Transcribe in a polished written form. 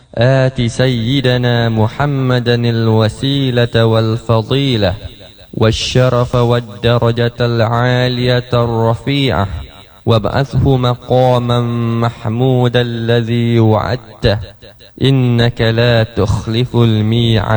آت سيدنا محمدا الوسيلة والفضيلة والشرف والدرجة العالية الرفيعة، وابعثه مقاما محمودا الذي وعدته، إنك لا تخلف الميعاد.